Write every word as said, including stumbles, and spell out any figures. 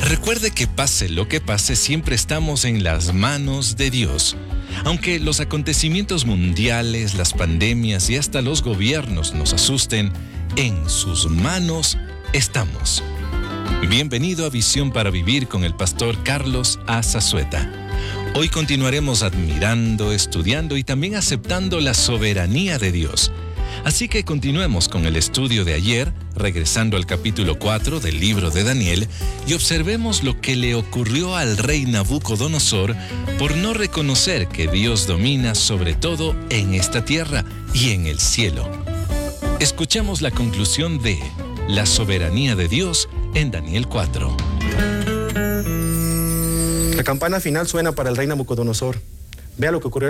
Recuerde que pase lo que pase, siempre estamos en las manos de Dios. Aunque los acontecimientos mundiales, las pandemias y hasta los gobiernos nos asusten, en sus manos estamos. Bienvenido a Visión para Vivir con el pastor Carlos A. Zazueta. Hoy continuaremos admirando, estudiando y también aceptando la soberanía de Dios. Así que continuemos con el estudio de ayer, regresando al capítulo cuatro del libro de Daniel, y observemos lo que le ocurrió al rey Nabucodonosor por no reconocer que Dios domina sobre todo en esta tierra y en el cielo. Escuchemos la conclusión de la soberanía de Dios en Daniel cuatro. La campana final suena para el rey Nabucodonosor. Vea lo que ocurrió